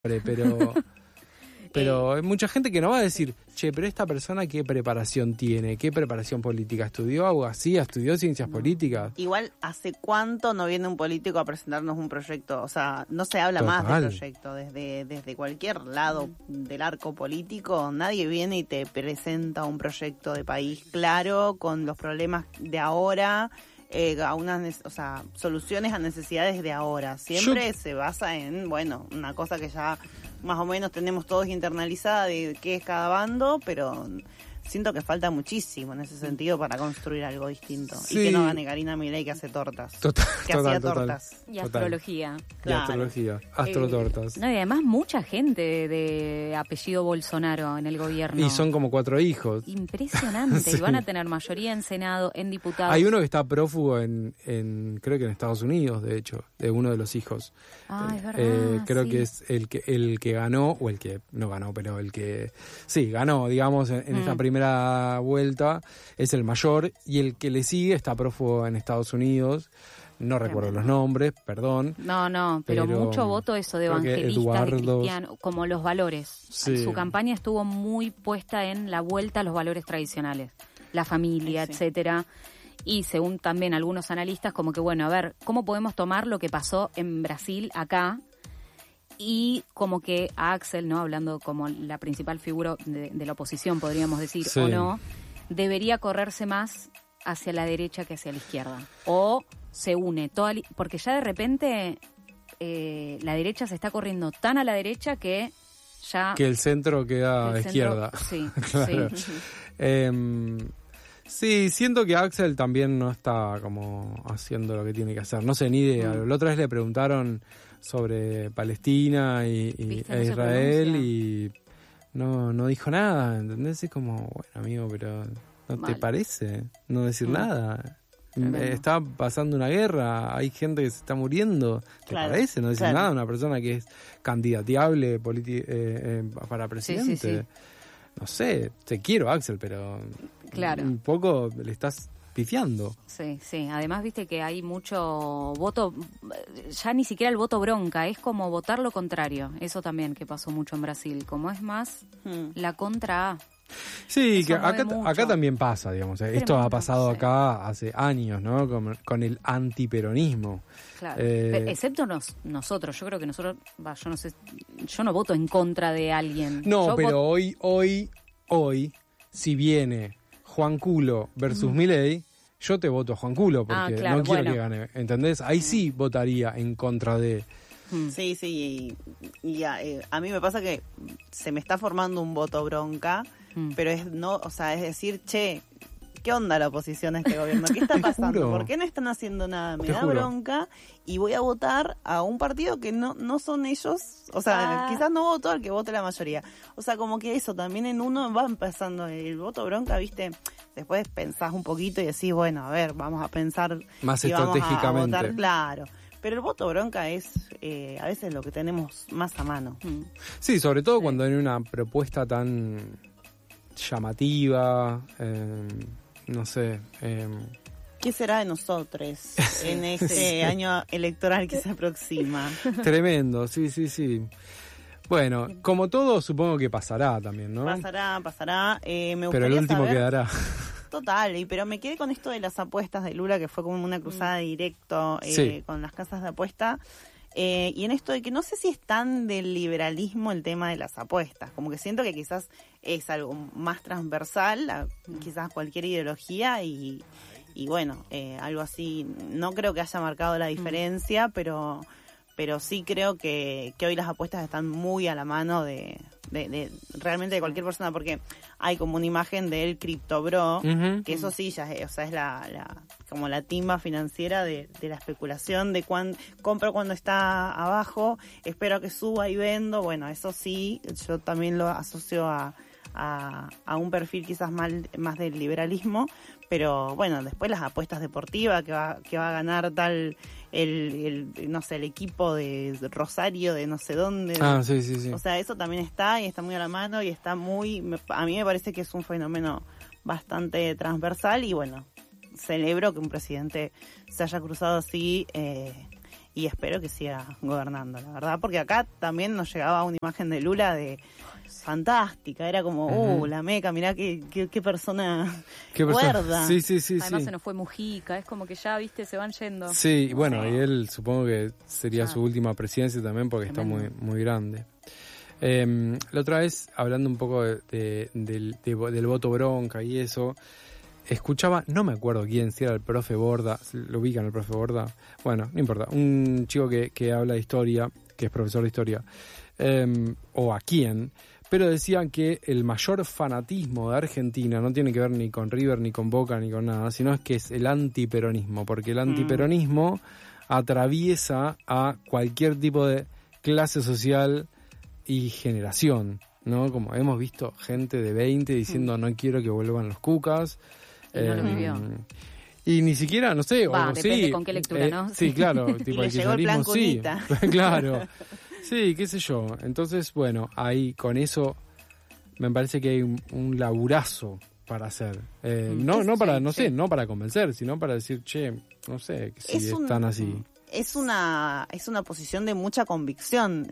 pero hay mucha gente que no va a decir, che, pero esta persona qué preparación tiene, qué preparación política, ¿estudió abogacía, estudió ciencias políticas? Igual, ¿hace cuánto no viene un político a presentarnos un proyecto? O sea, no se habla más del proyecto. Desde cualquier lado del arco político, nadie viene y te presenta un proyecto de país claro, con los problemas de ahora, soluciones a necesidades de ahora. Siempre se basa en, una cosa que ya más o menos tenemos todos internalizada de qué es cada bando, pero siento que falta muchísimo en ese sentido para construir algo distinto. Sí. Y que no gane Karina Milei, que hace tortas. Hacía tortas. Y astrología. Claro. Y astrología, astrotortas. Y además mucha gente de apellido Bolsonaro en el gobierno. Y son como 4 hijos. Impresionante. Sí. Y van a tener mayoría en Senado, en diputados. Hay uno que está prófugo creo que en Estados Unidos, de hecho, de uno de los hijos. Es verdad. Creo que es el que ganó, o el que no ganó, pero el que ganó, digamos, en esta primera vuelta, es el mayor, y el que le sigue está prófugo en Estados Unidos. No recuerdo los nombres, perdón. No, pero mucho voto eso de evangelistas, de cristianos, como los valores. Sí. Su campaña estuvo muy puesta en la vuelta a los valores tradicionales, la familia, etcétera. Y según también algunos analistas, como que a ver, ¿cómo podemos tomar lo que pasó en Brasil acá? Y como que a Axel, ¿no? Hablando como la principal figura de la oposición, podríamos decir, o no, debería correrse más hacia la derecha que hacia la izquierda. O se une, porque ya de repente la derecha se está corriendo tan a la derecha que ya... Que el centro queda a izquierda. Sí, claro. Sí, siento que Axel también no está como haciendo lo que tiene que hacer. No sé, ni idea. La otra vez le preguntaron sobre Palestina e Israel y no dijo nada, ¿entendés? Es como, bueno, amigo, pero ¿no te parece no decir nada? Está pasando una guerra, hay gente que se está muriendo, ¿te parece no decir nada a una persona que es candidateable para presidente? Sí. No sé, te quiero, Axel, pero un poco le estás pifiando. Sí. Además, viste que hay mucho voto, ya ni siquiera el voto bronca, es como votar lo contrario. Eso también que pasó mucho en Brasil, como es más la contra A. Sí, que acá también pasa, digamos. Esto ha pasado acá hace años, ¿no? Con el antiperonismo. Claro. Excepto nosotros. Yo creo que nosotros, yo no sé, yo no voto en contra de alguien. No, pero hoy, si viene Juan Culo versus Milei, yo te voto a Juan Culo porque no quiero que gane, ¿entendés? Ahí sí votaría en contra de... Sí, y a mí me pasa que se me está formando un voto bronca, pero es decir, che, ¿qué onda la oposición a este gobierno? ¿Qué está pasando? ¿Por qué no están haciendo nada? Me da bronca y voy a votar a un partido que no son ellos. O sea, quizás no voto al que vote la mayoría. O sea, como que eso también en uno va empezando el voto bronca, ¿viste? Después pensás un poquito y decís, bueno, a ver, vamos a pensar más estratégicamente. Vamos a votar, claro. Pero el voto bronca es a veces lo que tenemos más a mano. Sí, sobre todo cuando hay una propuesta tan llamativa, no sé. ¿Qué será de nosotros en este año electoral que se aproxima? Tremendo, sí. Bueno, como todo, supongo que pasará también, ¿no? Pasará. Pero el último quedará. Total, pero me quedé con esto de las apuestas de Lula, que fue como una cruzada directo con las casas de apuesta. Y en esto de que no sé si es tan del liberalismo el tema de las apuestas, como que siento que quizás es algo más transversal a quizás cualquier ideología y bueno, algo así. No creo que haya marcado la diferencia, pero sí creo que hoy las apuestas están muy a la mano de realmente de cualquier persona, porque hay como una imagen del criptobro, que eso sí ya es como la timba financiera de la especulación, de compro cuando está abajo, espero a que suba y vendo. Bueno, eso sí, yo también lo asocio a un perfil quizás más del liberalismo, pero bueno, después las apuestas deportivas que va a ganar tal no sé, el equipo de Rosario de no sé dónde. Sí. O sea, eso también está muy a la mano y está a mí me parece que es un fenómeno bastante transversal y bueno, celebro que un presidente se haya cruzado así y espero que siga gobernando, la verdad, porque acá también nos llegaba una imagen de Lula de fantástica, era como, la Meca, mirá qué persona cuerda. Sí. Además se nos fue Mujica, es como que ya, viste, se van yendo. Sí, bueno, y él supongo que sería su última presidencia también porque está muy grande. La otra vez, hablando un poco del voto bronca y eso, escuchaba, no me acuerdo quién, si era el profe Borda, lo ubican el profe Borda, bueno, no importa, un chico que habla de historia, que es profesor de historia, o a quién, pero decían que el mayor fanatismo de Argentina no tiene que ver ni con River, ni con Boca, ni con nada, sino es que es el antiperonismo, porque el antiperonismo atraviesa a cualquier tipo de clase social y generación, ¿no? Como hemos visto gente de 20 diciendo no quiero que vuelvan los cucas. Y no lo vivió. Y ni siquiera, no sé, depende con qué lectura, ¿no? Sí, claro. Tipo, y le llegó el plan Cunita. Sí, claro. Sí, qué sé yo. Entonces, bueno, ahí con eso me parece que hay un laburazo para hacer. No para convencer, sino para decir, che, no sé, si están así. Es una posición de mucha convicción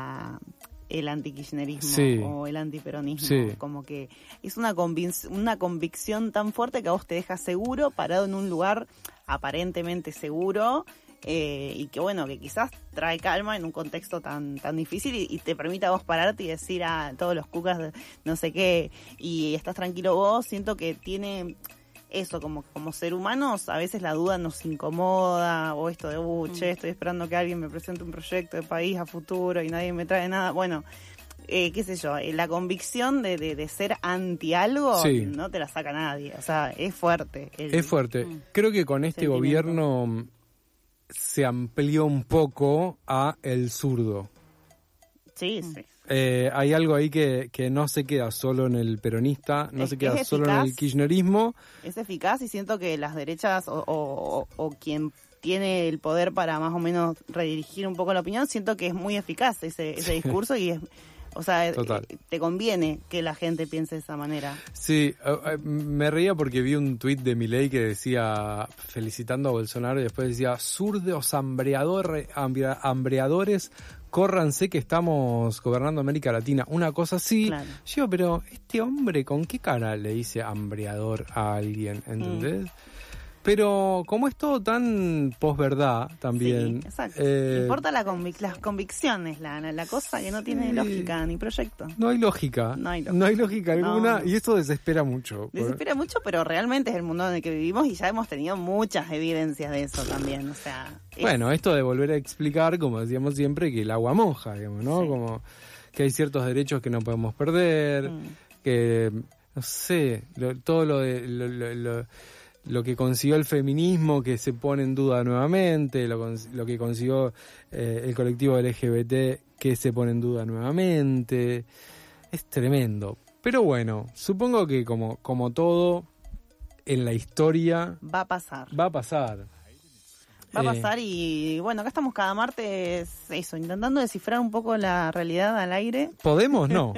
el antikirchnerismo o el antiperonismo, como que es una convicción tan fuerte que a vos te deja seguro, parado en un lugar aparentemente seguro, y que bueno, que quizás trae calma en un contexto tan difícil y te permite a vos pararte y decir todos los cucas no sé qué, y estás tranquilo vos. Siento que tiene eso, como ser humanos, a veces la duda nos incomoda, o esto de, estoy esperando que alguien me presente un proyecto de país a futuro y nadie me trae nada. Bueno, qué sé yo, la convicción de ser anti algo no te la saca nadie, o sea, es fuerte. Es fuerte. Creo que con este gobierno se amplió un poco a el zurdo. Sí. Hay algo ahí que no se queda solo en el peronista, no se queda solo en el kirchnerismo. Es eficaz y siento que las derechas o quien tiene el poder para más o menos redirigir un poco la opinión, siento que es muy eficaz ese discurso y es... O sea, te conviene que la gente piense de esa manera. Sí, me reía porque vi un tuit de Milei que decía, felicitando a Bolsonaro, y después decía, zurdos hambreadores, córranse que estamos gobernando América Latina. Una cosa así. Claro. Yo, pero este hombre, ¿con qué cara le dice hambreador a alguien? ¿Entendés? Pero como es todo tan posverdad también... Sí, exacto. Importa las convicciones, la cosa que no tiene lógica ni proyecto. No hay lógica. No hay lógica alguna, no. Y esto desespera mucho. Desespera mucho, pero realmente es el mundo en el que vivimos y ya hemos tenido muchas evidencias de eso también. O sea, bueno, esto de volver a explicar, como decíamos siempre, que el agua moja, digamos, ¿no? Sí. Como que hay ciertos derechos que no podemos perder, que, no sé, todo lo que consiguió el feminismo que se pone en duda nuevamente, lo que consiguió el colectivo LGBT que se pone en duda nuevamente. Es tremendo. Pero bueno, supongo que como todo en la historia... Va a pasar. Va a pasar y bueno, acá estamos cada martes, eso, intentando descifrar un poco la realidad al aire. ¿Podemos? No.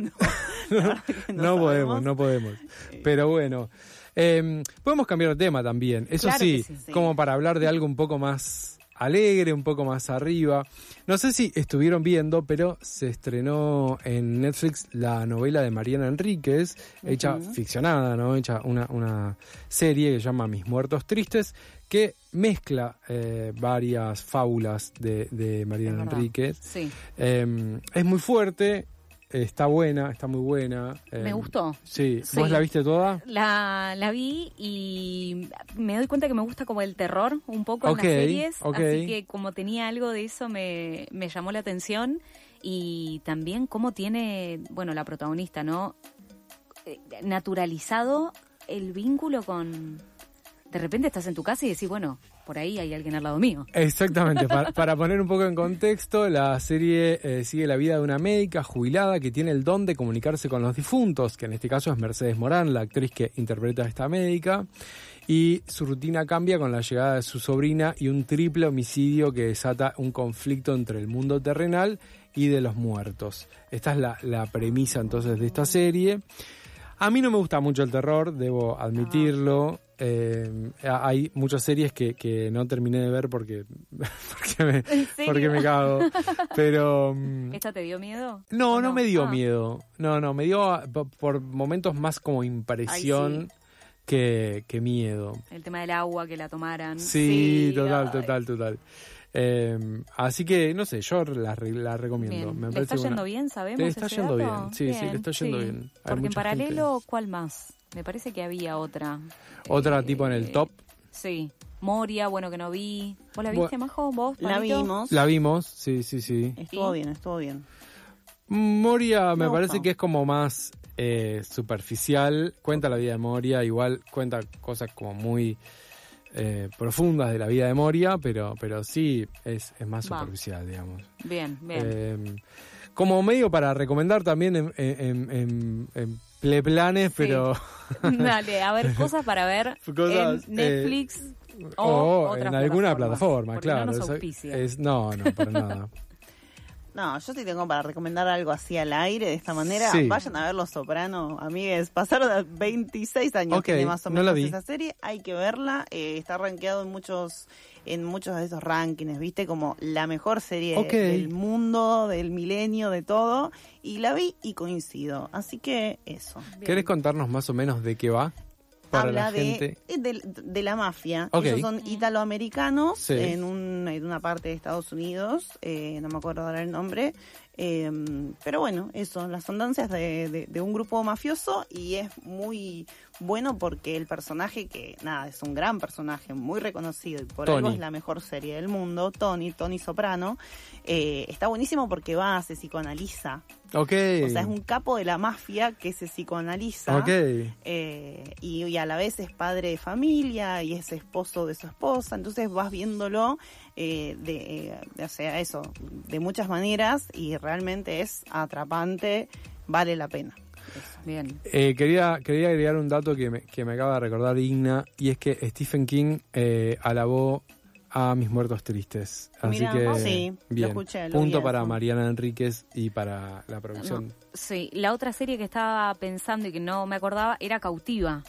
No podemos. Pero bueno... podemos cambiar de tema también, eso claro sí, como para hablar de algo un poco más alegre, un poco más arriba. No sé si estuvieron viendo, pero se estrenó en Netflix la novela de Mariana Enríquez, hecha ficcionada, ¿no? Hecha una serie que se llama Mis Muertos Tristes, que mezcla varias fábulas de Mariana Enríquez. Sí. Es muy fuerte. Está buena, está muy buena. Me gustó. Sí. ¿Vos la viste toda? La vi y me doy cuenta que me gusta como el terror un poco en las series. Así que como tenía algo de eso me llamó la atención. Y también cómo tiene, bueno, la protagonista, ¿no? Naturalizado el vínculo con... De repente estás en tu casa y decís, bueno, por ahí hay alguien al lado mío. Exactamente, para poner un poco en contexto, la serie sigue la vida de una médica jubilada que tiene el don de comunicarse con los difuntos, que en este caso es Mercedes Morán, la actriz que interpreta a esta médica, y su rutina cambia con la llegada de su sobrina y un triple homicidio que desata un conflicto entre el mundo terrenal y de los muertos. Esta es la premisa entonces de esta serie. A mí no me gusta mucho el terror, debo admitirlo. hay muchas series que no terminé de ver porque me cago. Pero ¿esta te dio miedo? No me dio miedo. No, me dio por momentos más como impresión que miedo. El tema del agua, que la tomaran. Sí, total. Así que, no sé, yo la recomiendo. Bien. ¿Le está yendo bien, sabemos? Le está yendo bien, sí, le está yendo bien. Porque en paralelo, ¿cuál más? Me parece que había otra. ¿Otra tipo en el top? Sí. Moria, bueno, que no vi. ¿Vos la viste, Majo? ¿Vos, Marito? La vimos, sí. Estuvo bien. Moria me parece que es como más superficial. Cuenta la vida de Moria, igual cuenta cosas como muy profundas de la vida de Moria, pero sí es más superficial, digamos. Bien. Como medio para recomendar también en planes, pero... Dale, a ver, cosas para ver en Netflix o en alguna plataforma, claro. No nos auspicia. No, para nada. No, yo sí tengo para recomendar algo así al aire de esta manera. Sí. Vayan a ver Los Soprano, amigues. Pasaron 26 años tiene más o menos esa serie. Hay que verla. Está rankeado en muchos de esos rankings, ¿viste? Como la mejor serie del mundo, del milenio, de todo. Y la vi y coincido. Así que eso. Bien. ¿Querés contarnos más o menos de qué va? Para habla la gente. de la mafia. Ellos son italoamericanos en una parte de Estados Unidos, no me acuerdo ahora el nombre, pero bueno, eso, las andancias de un grupo mafioso, y es muy bueno porque el personaje, que nada, es un gran personaje, muy reconocido, y por algo es la mejor serie del mundo, Tony Soprano, está buenísimo porque se psicoanaliza. O sea, es un capo de la mafia que se psicoanaliza. Y a la vez es padre de familia y es esposo de su esposa. Entonces vas viéndolo o sea, eso, de muchas maneras, y realmente es atrapante, vale la pena. Eso. Bien. Quería agregar un dato que me acaba de recordar Igna, y es que Stephen King alabó a Mis Muertos Tristes. Así que bien. Lo escuché, punto para Mariana Enríquez y para la producción. Sí, la otra serie que estaba pensando y que no me acordaba era Cautiva.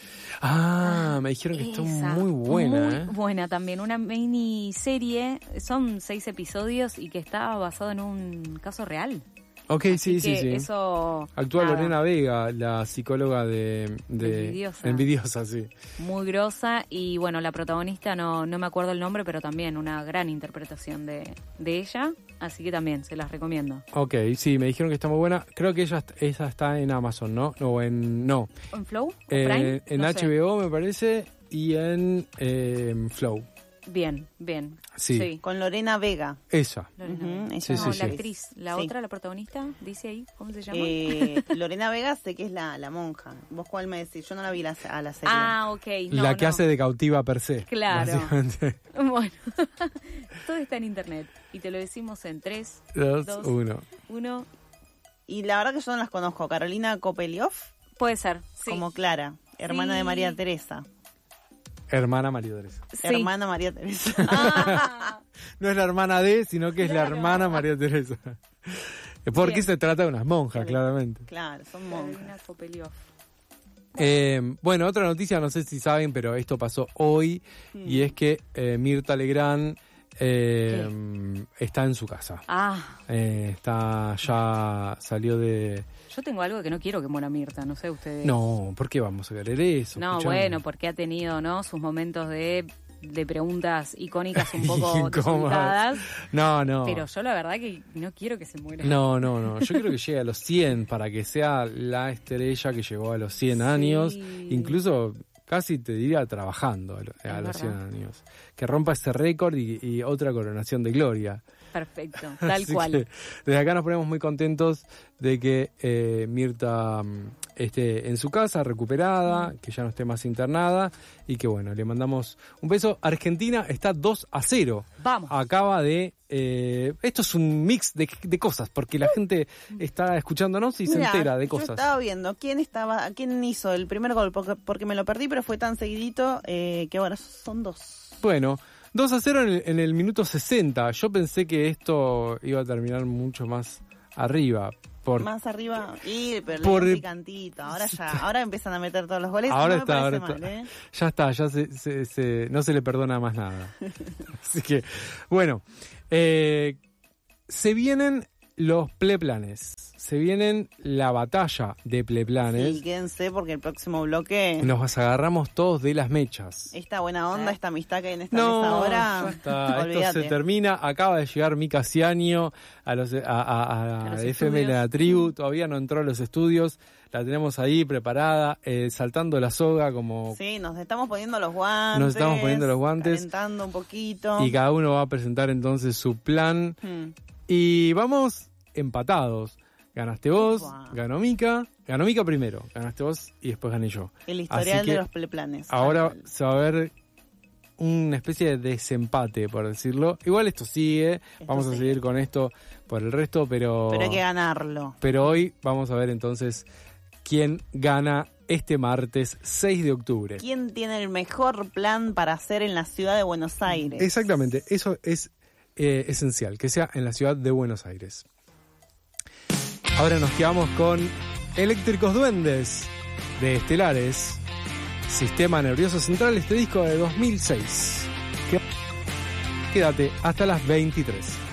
Me dijeron que está muy buena. Muy buena también, una miniserie, son 6 episodios y que está basado en un caso real. Sí. Eso, actúa Lorena Vega, la psicóloga de Envidiosa, sí. Muy grosa, y bueno, la protagonista no me acuerdo el nombre, pero también una gran interpretación de ella, así que también se las recomiendo. Sí, me dijeron que está muy buena. Creo que esa está en Amazon, ¿no? ¿En Flow? ¿Prime? En HBO me parece, y en Flow. Bien. Sí. Con Lorena Vega. Esa. Sí. La actriz. La otra, la protagonista, dice ahí, ¿cómo se llama? Lorena Vega sé que es la monja. ¿Vos cuál me decís? Yo no la vi a la serie. La que hace de Cautiva per se. Claro. Bueno, todo está en internet. Y te lo decimos en 3, 2, 1. Y la verdad que yo no las conozco. Carolina Kopeliov. Puede ser, sí. Como Clara, hermana de María Teresa. Hermana María Teresa. Sí. Hermana María Teresa. No es la hermana de, sino que es la hermana María Teresa. Porque se trata de unas monjas, claramente. Claro, son monjas. Bueno, otra noticia, no sé si saben, pero esto pasó hoy, y es que Mirta Legrand está en su casa. Salió de... Yo tengo algo que no quiero que muera Mirta, no sé ustedes. No, ¿por qué vamos a querer eso? No, bueno, porque ha tenido, sus momentos de preguntas icónicas un poco desubitadas. No. Pero yo la verdad que no quiero que se muera. No. Yo quiero que llegue a los 100 para que sea la estrella que llegó a los 100 años. Incluso casi te diría trabajando a los 100 años. Que rompa ese récord y otra coronación de gloria. Perfecto, tal cual. Desde acá nos ponemos muy contentos de que Mirta esté en su casa, recuperada, que ya no esté más internada, y que bueno, le mandamos un beso. Argentina está 2-0. Vamos. Acaba de... esto es un mix de cosas, porque la gente está escuchándonos y se entera de cosas. Yo estaba viendo quién hizo el primer gol, porque me lo perdí, pero fue tan seguidito que ahora son 2. Bueno, 2-0 en el minuto 60. Yo pensé que esto iba a terminar mucho más arriba, Más arriba, pero un picantito. Ahora empiezan a meter todos los goles. Ahora no está, me parece mal, Ya está, ya no se le perdona más nada. Así que, bueno, se vienen los pleplanes. Se vienen la batalla de pleplanes. Sí, quédense porque el próximo bloque... Nos agarramos todos de las mechas. Esta buena onda, esta amistad que hay en esta mesa ahora... Ya está. Esto se termina. Acaba de llegar Mica Ciaño a FM La Tribu. Todavía no entró a los estudios. La tenemos ahí preparada, saltando la soga como... Sí, nos estamos poniendo los guantes. Calentando un poquito. Y cada uno va a presentar entonces su plan. Y vamos empatados. Ganaste vos, ganó Mica primero, ganaste vos y después gané yo. El historial de los pleplanes. Ahora se va a ver una especie de desempate, por decirlo. Igual esto sigue, vamos a seguir con esto por el resto, pero hay que ganarlo. Pero hoy vamos a ver entonces quién gana este martes 6 de octubre. ¿Quién tiene el mejor plan para hacer en la ciudad de Buenos Aires? Exactamente, eso es esencial, que sea en la ciudad de Buenos Aires. Ahora nos quedamos con Eléctricos Duendes de Estelares, Sistema Nervioso Central, este disco de 2006. Quédate hasta las 23.